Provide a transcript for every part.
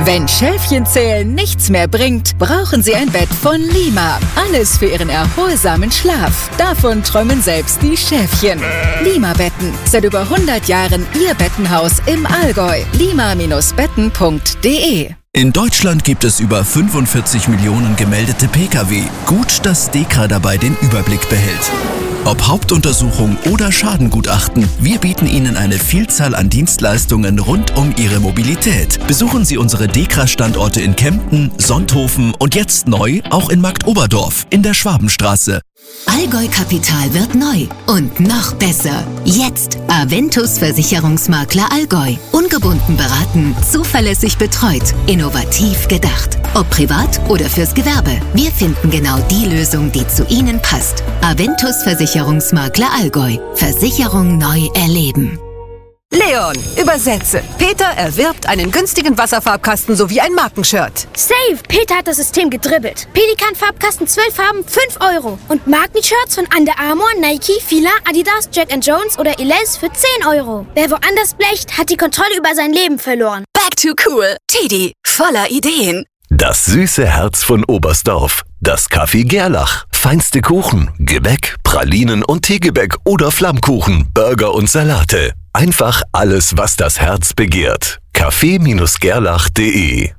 Wenn Schäfchenzählen nichts mehr bringt, brauchen Sie ein Bett von Lima. Alles für Ihren erholsamen Schlaf. Davon träumen selbst die Schäfchen. Lima-Betten. Seit über 100 Jahren Ihr Bettenhaus im Allgäu. lima-betten.de. In Deutschland gibt es über 45 Millionen gemeldete Pkw. Gut, dass DEKRA dabei den Überblick behält. Ob Hauptuntersuchung oder Schadengutachten, wir bieten Ihnen eine Vielzahl an Dienstleistungen rund um Ihre Mobilität. Besuchen Sie unsere DEKRA-Standorte in Kempten, Sonthofen und jetzt neu auch in Marktoberdorf in der Schwabenstraße. Allgäu Kapital wird neu und noch besser. Jetzt Aventus Versicherungsmakler Allgäu. Ungebunden beraten, zuverlässig betreut, innovativ gedacht. Ob privat oder fürs Gewerbe. Wir finden genau die Lösung, die zu Ihnen passt. Aventus Versicherungsmakler Allgäu. Versicherung neu erleben. Leon, übersetze. Peter erwirbt einen günstigen Wasserfarbkasten sowie ein Markenshirt. Save! Peter hat das System gedribbelt. Pelikan-Farbkasten 12 Farben, 5 €. Und Markenshirts von Under Armour, Nike, Fila, Adidas, Jack & Jones oder Elize für 10 €. Wer woanders blecht, hat die Kontrolle über sein Leben verloren. Back to cool. Teddy, voller Ideen. Das süße Herz von Oberstdorf. Das Café Gerlach. Feinste Kuchen, Gebäck, Pralinen und Teegebäck oder Flammkuchen, Burger und Salate. Einfach alles, was das Herz begehrt. Café-gerlach.de.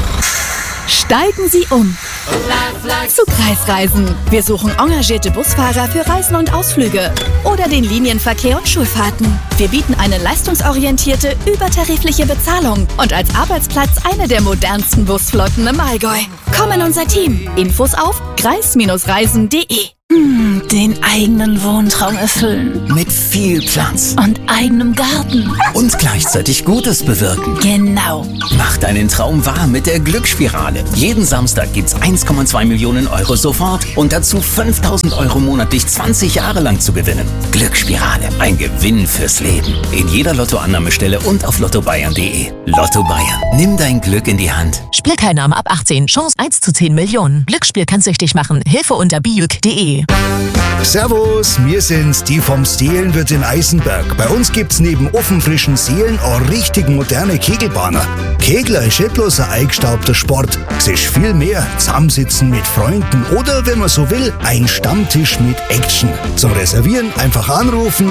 Steigen Sie um zu Kreisreisen. Wir suchen engagierte Busfahrer für Reisen und Ausflüge oder den Linienverkehr und Schulfahrten. Wir bieten eine leistungsorientierte, übertarifliche Bezahlung und als Arbeitsplatz eine der modernsten Busflotten im Allgäu. Komm in unser Team. Infos auf kreis-reisen.de. Den eigenen Wohntraum erfüllen. Mit viel Platz. Und eigenem Garten. Und gleichzeitig Gutes bewirken. Genau. Mach deinen Traum wahr mit der Glücksspirale. Jeden Samstag gibt's 1,2 Millionen € sofort und dazu 5.000 € monatlich 20 Jahre lang zu gewinnen. Glücksspirale. Ein Gewinn fürs Leben. In jeder Lottoannahmestelle und auf lottobayern.de. Lotto Bayern. Nimm dein Glück in die Hand. Spielteilnahme ab 18. Chance 1 zu 10 Millionen. Glücksspiel kann süchtig machen. Hilfe unter bijuk.de. Servus, wir sind's, die vom Seelenwirt in Eisenberg. Bei uns gibt's neben ofenfrischen Seelen auch richtig moderne Kegelbahner. Kegler ist nicht bloß ein eingestaubter Sport. Es ist viel mehr. Zusammensitzen mit Freunden oder, wenn man so will, ein Stammtisch mit Action. Zum Reservieren einfach anrufen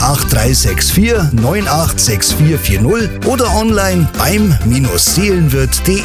08364 986440 oder online beim-seelenwirt.de.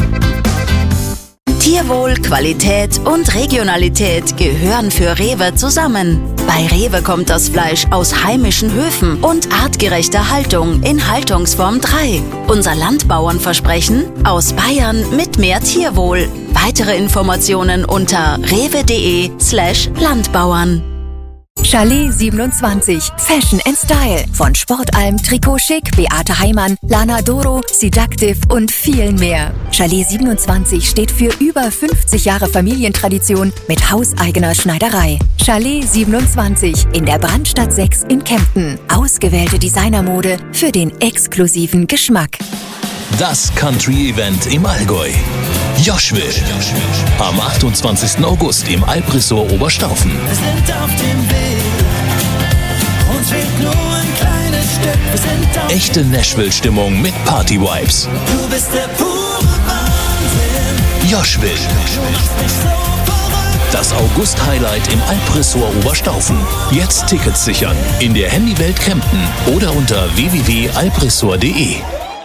Tierwohl, Qualität und Regionalität gehören für Rewe zusammen. Bei Rewe kommt das Fleisch aus heimischen Höfen und artgerechter Haltung in Haltungsform 3. Unser Landbauernversprechen: aus Bayern mit mehr Tierwohl. Weitere Informationen unter rewe.de/Landbauern. Chalet 27. Fashion and Style. Von Sportalm, Trikot Chic, Beate Heimann, Lana Doro, Seductive und vielen mehr. Chalet 27 steht für über 50 Jahre Familientradition mit hauseigener Schneiderei. Chalet 27 in der Brandstadt 6 in Kempten. Ausgewählte Designermode für den exklusiven Geschmack. Das Country-Event im Allgäu. Joschwil. Am 28. August im Alpresort Oberstaufen. Wir sind auf dem Weg. Uns fehlt nur ein kleines Stück. Wir sind auf Echte Nashville-Stimmung mit Party-Vibes. Du bist der pure Wahnsinn. Joschwil. Das August-Highlight im Alpresort Oberstaufen. Jetzt Tickets sichern. In der Handywelt Kempten oder unter www.alpresort.de.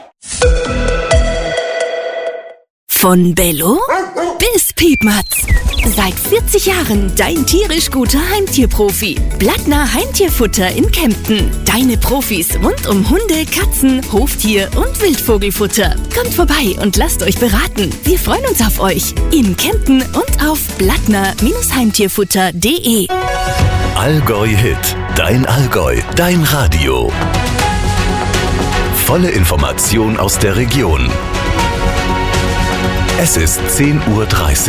Von Bello bis Piepmatz. Seit 40 Jahren dein tierisch guter Heimtierprofi. Blattner Heimtierfutter in Kempten. Deine Profis rund um Hunde, Katzen, Hoftier und Wildvogelfutter. Kommt vorbei und lasst euch beraten. Wir freuen uns auf euch. In Kempten und auf blattner-heimtierfutter.de. Allgäu Hit. Dein Allgäu. Dein Radio. Volle Information aus der Region. Es ist 10:30 Uhr.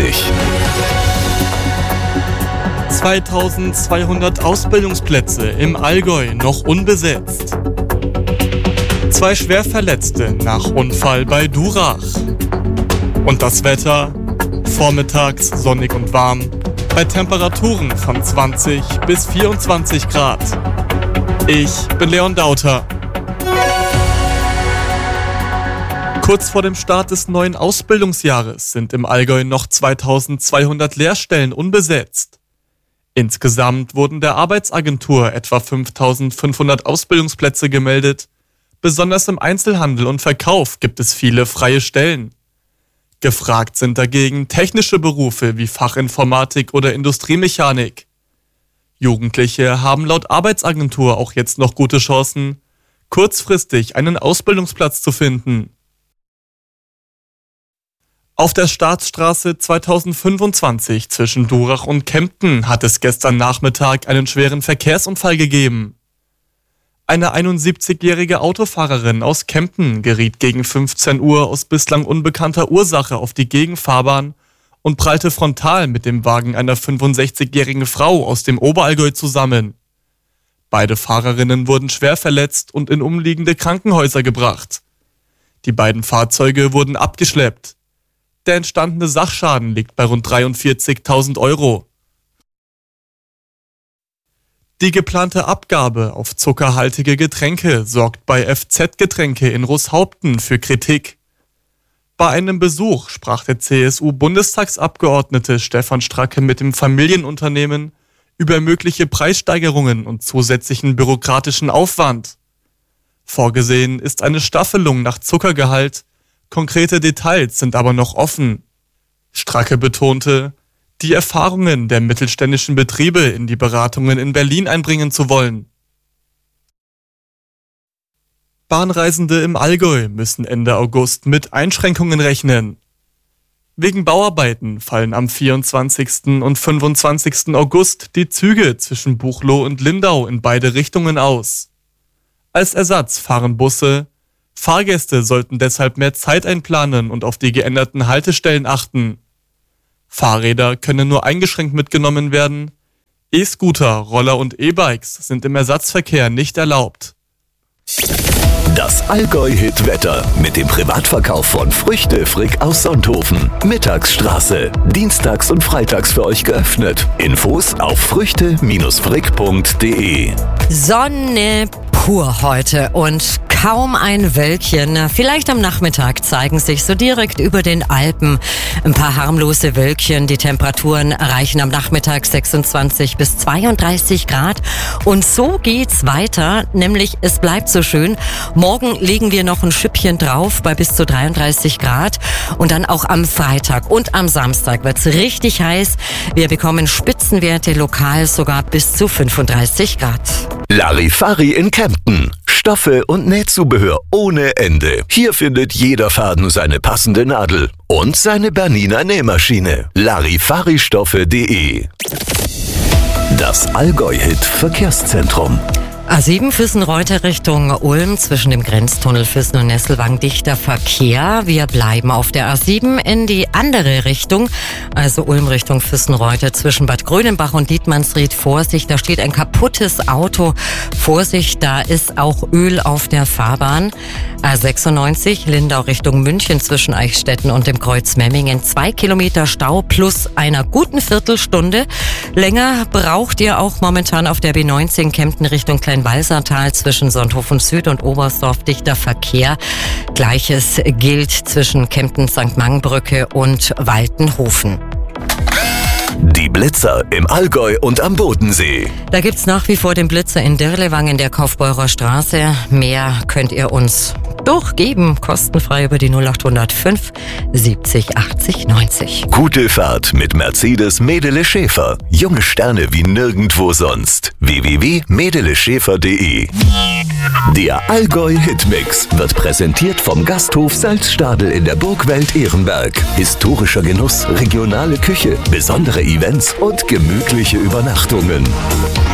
2200 Ausbildungsplätze im Allgäu noch unbesetzt. 2 Schwerverletzte nach Unfall bei Durach. Und das Wetter? Vormittags sonnig und warm, bei Temperaturen von 20 bis 24 Grad. Ich bin Leon Dauter. Kurz vor dem Start des neuen Ausbildungsjahres sind im Allgäu noch 2200 Lehrstellen unbesetzt. Insgesamt wurden der Arbeitsagentur etwa 5500 Ausbildungsplätze gemeldet. Besonders im Einzelhandel und Verkauf gibt es viele freie Stellen. Gefragt sind dagegen technische Berufe wie Fachinformatik oder Industriemechanik. Jugendliche haben laut Arbeitsagentur auch jetzt noch gute Chancen, kurzfristig einen Ausbildungsplatz zu finden. Auf der Staatsstraße 2025 zwischen Durach und Kempten hat es gestern Nachmittag einen schweren Verkehrsunfall gegeben. Eine 71-jährige Autofahrerin aus Kempten geriet gegen 15 Uhr aus bislang unbekannter Ursache auf die Gegenfahrbahn und prallte frontal mit dem Wagen einer 65-jährigen Frau aus dem Oberallgäu zusammen. Beide Fahrerinnen wurden schwer verletzt und in umliegende Krankenhäuser gebracht. Die beiden Fahrzeuge wurden abgeschleppt. Der entstandene Sachschaden liegt bei rund 43.000 Euro. Die geplante Abgabe auf zuckerhaltige Getränke sorgt bei FZ-Getränke in Roßhaupten für Kritik. Bei einem Besuch sprach der CSU-Bundestagsabgeordnete Stefan Stracke mit dem Familienunternehmen über mögliche Preissteigerungen und zusätzlichen bürokratischen Aufwand. Vorgesehen ist eine Staffelung nach Zuckergehalt, konkrete Details sind aber noch offen. Stracke betonte, die Erfahrungen der mittelständischen Betriebe in die Beratungen in Berlin einbringen zu wollen. Bahnreisende im Allgäu müssen Ende August mit Einschränkungen rechnen. Wegen Bauarbeiten fallen am 24. und 25. August die Züge zwischen Buchloe und Lindau in beide Richtungen aus. Als Ersatz fahren Busse. Fahrgäste sollten deshalb mehr Zeit einplanen und auf die geänderten Haltestellen achten. Fahrräder können nur eingeschränkt mitgenommen werden. E-Scooter, Roller und E-Bikes sind im Ersatzverkehr nicht erlaubt. Das Allgäu-Hit-Wetter mit dem Privatverkauf von Früchte Frick aus Sonthofen. Mittagsstraße. Dienstags und freitags für euch geöffnet. Infos auf früchte-frick.de. Sonne pur heute und kaum ein Wölkchen. Vielleicht am Nachmittag zeigen sich so direkt über den Alpen ein paar harmlose Wölkchen. Die Temperaturen erreichen am Nachmittag 26 bis 32 Grad. Und so geht's weiter, nämlich es bleibt so schön. Morgen legen wir noch ein Schüppchen drauf bei bis zu 33 Grad. Und dann auch am Freitag und am Samstag wird's richtig heiß. Wir bekommen Spitzenwerte lokal sogar bis zu 35 Grad. Larifari in Kempten. Stoffe und Nähzubehör ohne Ende. Hier findet jeder Faden seine passende Nadel und seine Bernina Nähmaschine. Larifaristoffe.de. Das Allgäu-Hit Verkehrszentrum. A7 Füssen-Reuter Richtung Ulm zwischen dem Grenztunnel Füssen und Nesselwang dichter Verkehr. Wir bleiben auf der A7 in die andere Richtung, also Ulm Richtung Füssen-Reuter zwischen Bad Grönenbach und Dietmannsried. Vorsicht, da steht ein kaputtes Auto. Vorsicht, da ist auch Öl auf der Fahrbahn. A96 Lindau Richtung München zwischen Eichstätten und dem Kreuz Memmingen. 2 Kilometer Stau plus einer guten Viertelstunde. Länger braucht ihr auch momentan auf der B19 Kempten Richtung Kleinwalsertal zwischen Sonthofen Süd und Oberstdorf dichter Verkehr. Gleiches gilt zwischen Kempten St. Mangenbrücke und Waltenhofen. Die Blitzer im Allgäu und am Bodensee. Da gibt's nach wie vor den Blitzer in Dirlewang in der Kaufbeurer Straße. Mehr könnt ihr uns durchgeben, kostenfrei über die 0805 70 80 90. Gute Fahrt mit Mercedes Medele Schäfer. Junge Sterne wie nirgendwo sonst. www.medeleschäfer.de. Der Allgäu Hitmix wird präsentiert vom Gasthof Salzstadel in der Burgwelt Ehrenberg. Historischer Genuss, regionale Küche, besondere Events und gemütliche Übernachtungen.